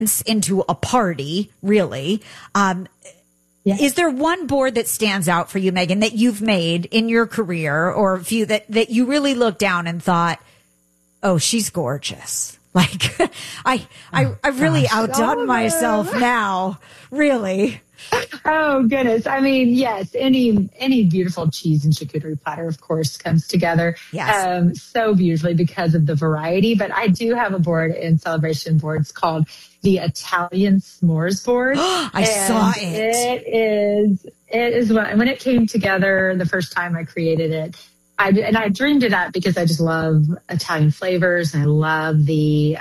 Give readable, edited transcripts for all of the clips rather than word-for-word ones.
into a party, really. Is there one board that stands out for you, Megan, that you've made in your career, or a few that you really looked down and thought, oh, she's gorgeous? Like, I've really outdone myself now, really. Oh, goodness. I mean, yes, any beautiful cheese and charcuterie platter, of course, comes together so beautifully because of the variety. But I do have a board in Celebration Boards called the Italian S'mores Board. I saw it. It is when it came together the first time I created it. I dreamed it up because I just love Italian flavors, and I love the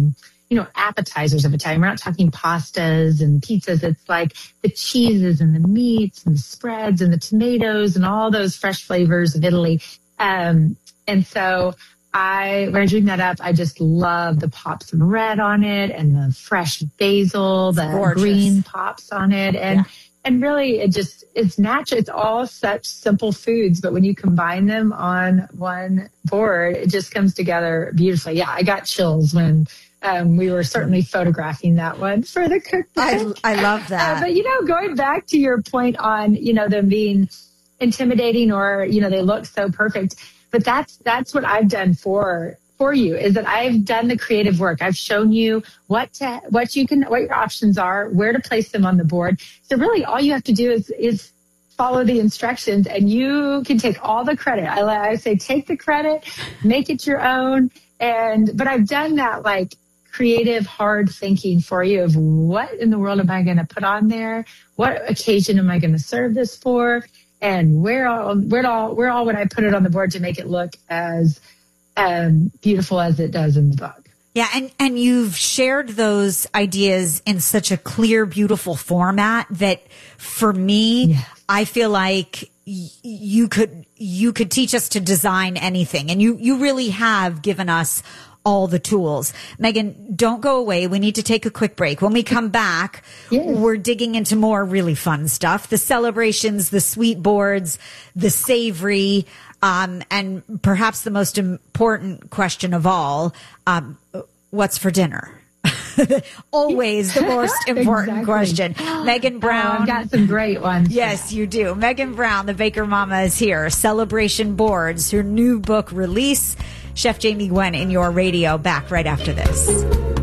appetizers of Italian. We're not talking pastas and pizzas. It's like the cheeses and the meats and the spreads and the tomatoes and all those fresh flavors of Italy. And so when I dreamed that up, I just love the pops of red on it and the fresh basil, the green pops on it. And really, it's natural. It's all such simple foods, but when you combine them on one board, it just comes together beautifully. Yeah, I got chills when we were certainly photographing that one for the cookbook. I love that. But, going back to your point on, them being intimidating or, they look so perfect. But that's what I've done for you, is that I've done the creative work. I've shown you what your options are, where to place them on the board. So really all you have to do is follow the instructions, and you can take all the credit. I say, take the credit, make it your own. But I've done that like creative, hard thinking for you of what in the world am I going to put on there? What occasion am I going to serve this for? And where all would I put it on the board to make it look as beautiful as it does in the book? Yeah, and you've shared those ideas in such a clear, beautiful format that for me, I feel like you could teach us to design anything, and you really have given us all the tools. Megan, don't go away. We need to take a quick break. When we come back, we're digging into more really fun stuff. The celebrations, the sweet boards, the savory, and perhaps the most important question of all, what's for dinner? Always the most important question. Megan Brown. I've got some great ones. Yes, you do. Megan Brown, the Baker Mama, is here. Celebration Boards, her new book release. Chef Jamie Gwen in your radio, back right after this.